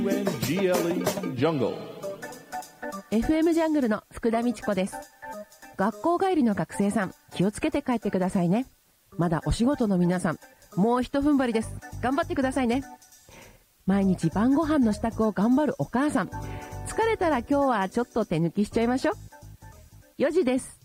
UNGLE Jungle FM ジャングルの福田美智子です。学校帰りの学生さん、気をつけて帰ってくださいね。まだお仕事の皆さん、もう一踏ん張りです。頑張ってくださいね。毎日晩ご飯の支度を頑張るお母さん、疲れたら今日はちょっと手抜きしちゃいましょう。4時です。